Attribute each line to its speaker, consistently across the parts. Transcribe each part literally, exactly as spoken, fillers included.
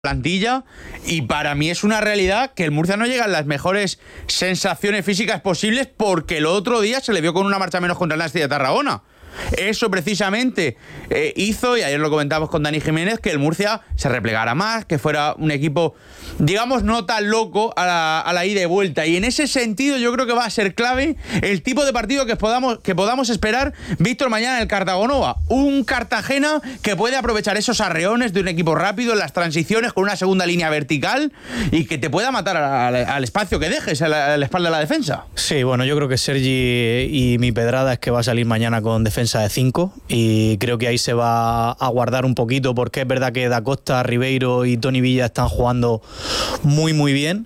Speaker 1: plantilla, y para mí es una realidad que el Murcia no llega a las mejores sensaciones físicas posibles porque el otro día se le vio con una marcha menos contra el Nasti de Tarragona. Eso precisamente eh, hizo, y ayer lo comentamos con Dani Jiménez, que el Murcia se replegara más, que fuera un equipo, digamos, no tan loco a la, a la ida y vuelta. Y en ese sentido yo creo que va a ser clave el tipo de partido que podamos, que podamos esperar, Víctor, mañana en el Cartagonova. Un Cartagena que puede aprovechar esos arreones de un equipo rápido en las transiciones con una segunda línea vertical y que te pueda matar al, al espacio que dejes, a la, a la espalda de la defensa.
Speaker 2: Sí, bueno, yo creo que Sergi y mi pedrada es que va a salir mañana con defensa de cinco, y creo que ahí se va a guardar un poquito, porque es verdad que Da Costa, Ribeiro y Toni Villa están jugando muy muy bien,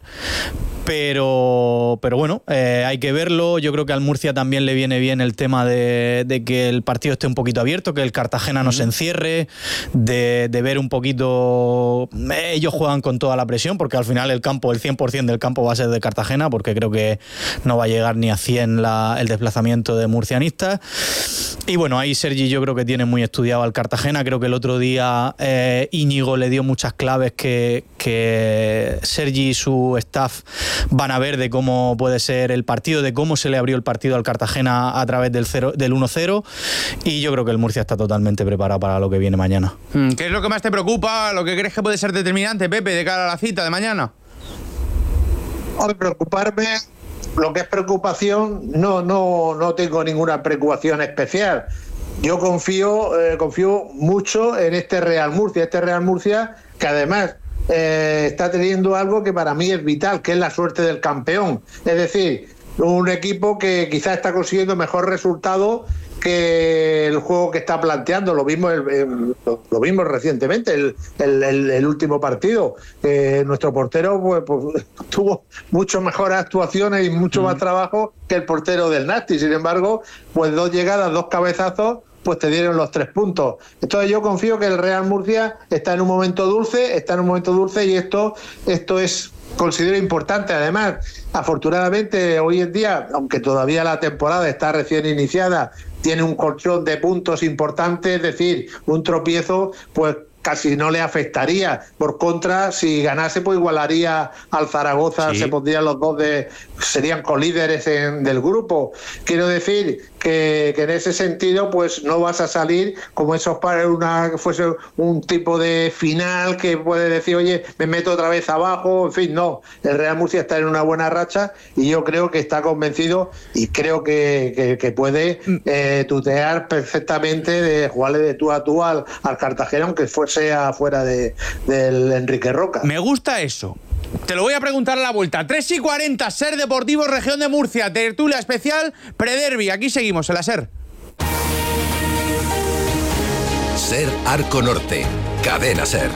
Speaker 2: pero pero bueno, eh, hay que verlo. Yo creo que al Murcia también le viene bien el tema de, de que el partido esté un poquito abierto, que el Cartagena no uh-huh. se encierre, de, de ver un poquito, ellos juegan con toda la presión, porque al final el campo, el cien por ciento del campo va a ser de Cartagena, porque creo que no va a llegar ni a cien la, el desplazamiento de murcianistas. Y bueno, ahí Sergi yo creo que tiene muy estudiado al Cartagena. Creo que el otro día eh, Íñigo le dio muchas claves que, que Sergi y su staff van a ver de cómo puede ser el partido, de cómo se le abrió el partido al Cartagena a través del, cero, del uno cero, y yo creo que el Murcia está totalmente preparado para lo que viene mañana.
Speaker 1: ¿Qué es lo que más te preocupa, lo que crees que puede ser determinante, Pepe, de cara a la cita de mañana?
Speaker 3: Al preocuparme, lo que es preocupación, no, no, no tengo ninguna preocupación especial. Yo confío, eh, confío mucho en este Real Murcia, este Real Murcia que además eh, está teniendo algo que para mí es vital, que es la suerte del campeón. Es decir, un equipo que quizás está consiguiendo mejor resultado que el juego que está planteando. Lo vimos el, el, lo vimos recientemente, el, el, el, el último partido. Eh, nuestro portero pues, pues, tuvo mucho mejores actuaciones y mucho mm. más trabajo que el portero del Nasti. Sin embargo, pues dos llegadas, dos cabezazos, pues te dieron los tres puntos. Entonces yo confío que el Real Murcia está en un momento dulce, está en un momento dulce y esto, esto es, considero importante. Además, afortunadamente hoy en día, aunque todavía la temporada está recién iniciada, tiene un colchón de puntos importante, es decir, un tropiezo, pues casi no le afectaría. Por contra, si ganase, pues igualaría al Zaragoza, sí. Se pondrían los dos de, serían colíderes en, del grupo. Quiero decir que, que en ese sentido, pues no vas a salir como esos para una fuese un tipo de final que puede decir, oye, me meto otra vez abajo, en fin, no. El Real Murcia está en una buena racha y yo creo que está convencido y creo que, que, que puede eh, tutear perfectamente, de jugarle de tú a tú al, al Cartagena, aunque fuese sea fuera de, del Enrique Roca.
Speaker 1: Me gusta eso. Te lo voy a preguntar a la vuelta. tres y cuarenta, SER Deportivo, Región de Murcia, tertulia especial, prederbi. Aquí seguimos en la SER.
Speaker 4: SER Arco Norte, Cadena SER.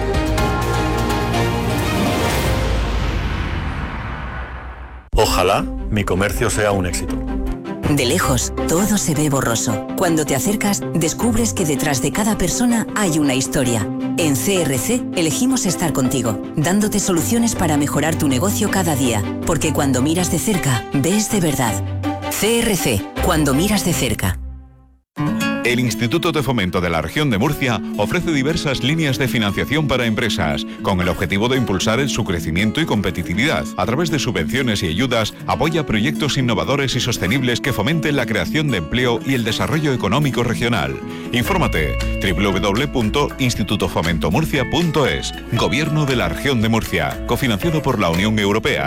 Speaker 5: Ojalá mi comercio sea un éxito.
Speaker 6: De lejos, todo se ve borroso. Cuando te acercas, descubres que detrás de cada persona hay una historia. En C R C elegimos estar contigo, dándote soluciones para mejorar tu negocio cada día. Porque cuando miras de cerca, ves de verdad. C R C, cuando miras de cerca.
Speaker 7: El Instituto de Fomento de la Región de Murcia ofrece diversas líneas de financiación para empresas, con el objetivo de impulsar su crecimiento y competitividad. A través de subvenciones y ayudas, apoya proyectos innovadores y sostenibles que fomenten la creación de empleo y el desarrollo económico regional. Infórmate doble u doble u doble u punto instituto fomento murcia punto es. Gobierno de la Región de Murcia, cofinanciado por la Unión Europea.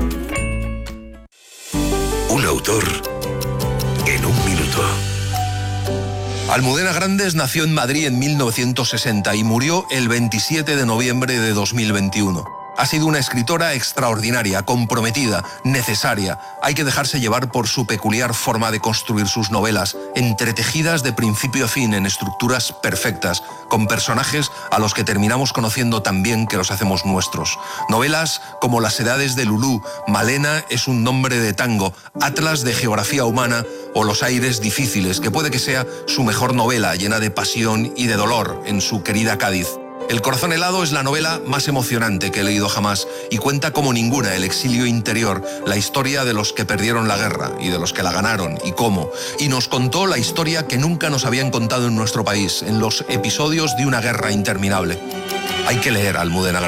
Speaker 4: Un autor en un minuto. Almudena Grandes nació en Madrid en mil novecientos sesenta y murió el veintisiete de noviembre de dos mil veintiuno. Ha sido una escritora extraordinaria, comprometida, necesaria. Hay que dejarse llevar por su peculiar forma de construir sus novelas, entretejidas de principio a fin en estructuras perfectas, con personajes a los que terminamos conociendo tan bien que los hacemos nuestros. Novelas como Las edades de Lulú, Malena es un nombre de tango, Atlas de geografía humana o Los aires difíciles, que puede que sea su mejor novela, llena de pasión y de dolor en su querida Cádiz. El corazón helado es la novela más emocionante que he leído jamás y cuenta como ninguna el exilio interior, la historia de los que perdieron la guerra y de los que la ganaron y cómo. Y nos contó la historia que nunca nos habían contado en nuestro país, en los episodios de una guerra interminable. Hay que leer a Almudena